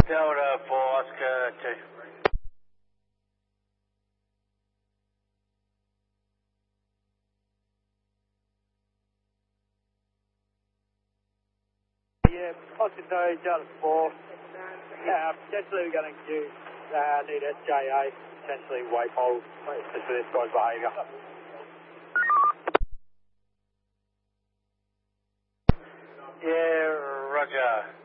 Delta 4 Oscar 2. Yeah, Oscar 2, Delta 4. Potentially we're going to need SJA, potentially waypole, just for this guy's behaviour. Yeah, roger.